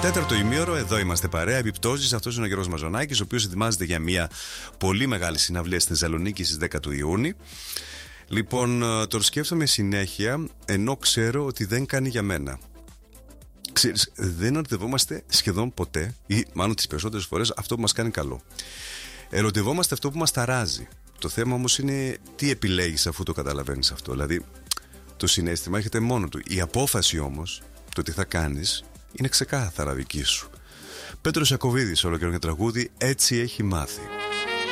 Τέταρτο ημίωρο, εδώ είμαστε παρέα. Επιπτώσεις, αυτός είναι ο Γιώργος Μαζονάκης, ο οποίος ετοιμάζεται για μια πολύ μεγάλη συναυλία στη Θεσσαλονίκη στις 10 του Ιούνιου. Λοιπόν, τον σκέφτομαι συνέχεια, ενώ ξέρω ότι δεν κάνει για μένα. Ξέρεις, δεν ερωτευόμαστε σχεδόν ποτέ, ή μάλλον τις περισσότερες φορές, αυτό που μας κάνει καλό. Ερωτευόμαστε αυτό που μας ταράζει. Το θέμα όμως είναι τι επιλέγεις αφού το καταλαβαίνεις αυτό. Δηλαδή, το συναίσθημα έρχεται μόνο του. Η απόφαση όμως, το τι θα κάνεις, είναι ξεκάθαρα δική σου. Πέτρος Ιακωβίδης, ολοκληρώνει τραγούδι, έτσι έχει μάθει.